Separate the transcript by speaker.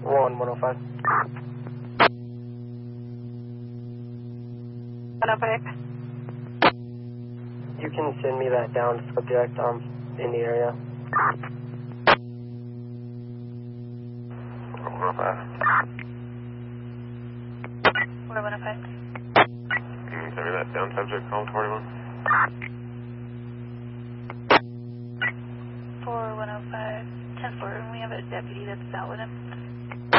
Speaker 1: 105.
Speaker 2: 105.
Speaker 1: You can send me that down subject in the area.
Speaker 3: 105.
Speaker 2: 105.
Speaker 3: Can you send me that down subject, call 41?
Speaker 2: 4105. 10-4, and we have a deputy that's out with him.